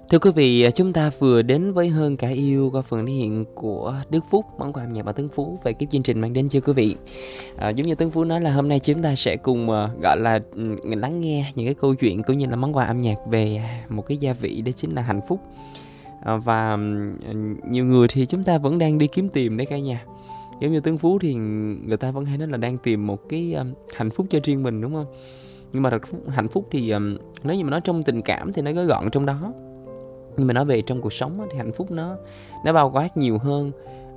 Thưa quý vị, chúng ta vừa đến với Hơn Cả Yêu qua phần thể hiện của Đức Phúc, món quà âm nhạc và Tấn Phú về cái chương trình mang đến cho quý vị. Giống như Tấn Phú nói là hôm nay chúng ta sẽ cùng gọi là lắng nghe những cái câu chuyện cũng như là món quà âm nhạc về một cái gia vị, đó chính là hạnh phúc. Và nhiều người thì chúng ta vẫn đang đi kiếm tìm đấy cả nhà. Giống như Tấn Phú thì người ta vẫn hay nói là đang tìm một cái hạnh phúc cho riêng mình, đúng không? Nhưng mà hạnh phúc thì nếu như mà nói trong tình cảm thì nó gói gọn trong đó. Nhưng mà nói về trong cuộc sống thì hạnh phúc nó bao quát nhiều hơn.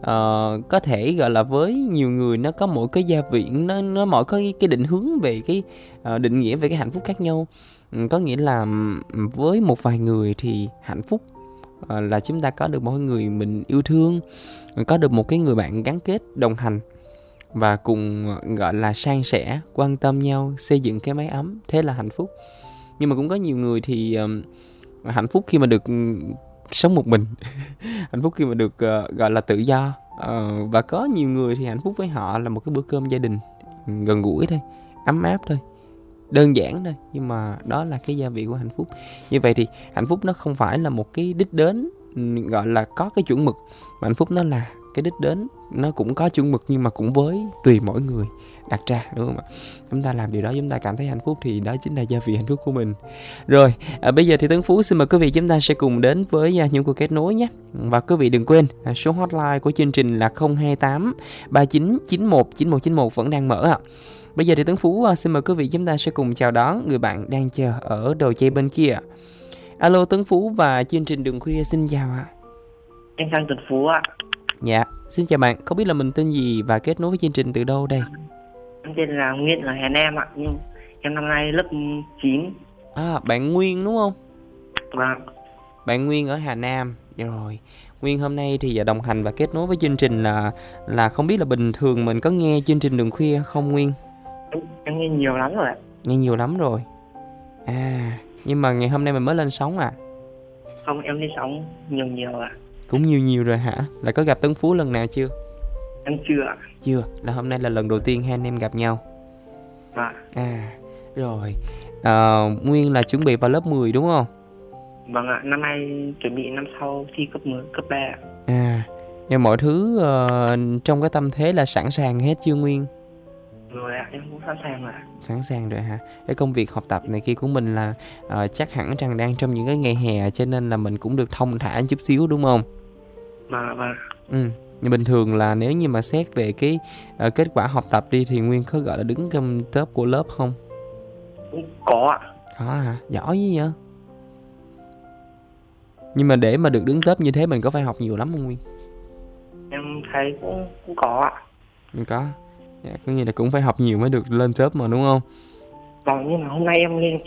Có thể gọi là với nhiều người nó có mỗi cái gia vị, nó mỗi có cái định hướng về cái định nghĩa về cái hạnh phúc khác nhau. Có nghĩa là với một vài người thì hạnh phúc là chúng ta có được một người mình yêu thương, có được một cái người bạn gắn kết đồng hành và cùng gọi là san sẻ, quan tâm nhau, xây dựng cái mái ấm, thế là hạnh phúc. Nhưng mà cũng có nhiều người thì hạnh phúc khi mà được sống một mình hạnh phúc khi mà được gọi là tự do. Và có nhiều người thì hạnh phúc với họ là một cái bữa cơm gia đình gần gũi thôi, ấm áp thôi, đơn giản thôi, nhưng mà đó là cái gia vị của hạnh phúc. Như vậy thì hạnh phúc nó không phải là một cái đích đến gọi là có cái chuẩn mực, mà hạnh phúc nó là cái đích đến, nó cũng có chuẩn mực nhưng mà cũng với tùy mỗi người đặt ra, đúng không ạ? Chúng ta làm điều đó chúng ta cảm thấy hạnh phúc thì đó chính là gia vị hạnh phúc của mình. Rồi, bây giờ thì Tấn Phú xin mời quý vị chúng ta sẽ cùng đến với những cuộc kết nối nhé. Và quý vị đừng quên số hotline của chương trình là 028 39 91 9191 vẫn đang mở ạ. Bây giờ thì Tấn Phú xin mời quý vị chúng ta sẽ cùng chào đón người bạn đang chờ ở đầu dây bên kia. Alo Tấn Phú và chương trình Đường Khuya xin chào ạ. Em chào Tấn Phú ạ. Dạ, xin chào bạn, không biết là mình tên gì và kết nối với chương trình từ đâu đây? Em tên là Nguyên ở Hà Nam ạ, nhưng em năm nay lớp 9. Bạn Nguyên đúng không? Vâng. Bạn Nguyên ở Hà Nam. Rồi, Nguyên hôm nay thì đồng hành và kết nối với chương trình là không biết là bình thường mình có nghe chương trình Đường Khuya không Nguyên? Em nghe nhiều lắm rồi ạ. Nghe nhiều lắm rồi. Nhưng mà ngày hôm nay mình mới lên sóng à? Không, em lên sóng nhiều ạ. Cũng nhiều rồi hả? Là có gặp Tấn Phú lần nào chưa? Em chưa ạ. Chưa, là hôm nay là lần đầu tiên hai anh em gặp nhau. Vâng. Rồi. Nguyên là chuẩn bị vào lớp 10 đúng không? Vâng ạ, năm nay chuẩn bị năm sau thi cấp 3 ạ. Nhưng mọi thứ trong cái tâm thế là sẵn sàng hết chưa Nguyên? Rồi ạ, em cũng sẵn sàng ạ. Sẵn sàng rồi hả? Cái công việc học tập này kia của mình là chắc hẳn rằng đang trong những cái ngày hè, cho nên là mình cũng được thong thả chút xíu đúng không? Vâng. Nhưng bình thường là nếu như mà xét về cái kết quả học tập đi thì Nguyên có gọi là đứng trong top của lớp không? Cũng có ạ. Có hả? Giỏi như vậy. Nhưng mà để mà được đứng top như thế mình có phải học nhiều lắm không Nguyên? Em thấy cũng có ạ. Có. Có nghĩa là cũng phải học nhiều mới được lên top mà đúng không? Vâng, nhưng mà hôm nay em lên